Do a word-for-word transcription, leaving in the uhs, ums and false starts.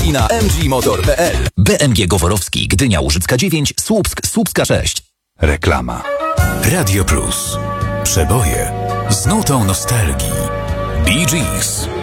i na m g motor kropka p l. B M G Goworowski, Gdynia Łużycka dziewięć, Słupsk, Słupska sześć. Reklama. Radio Plus. Przeboje z nutą nostalgii. Bee Gees.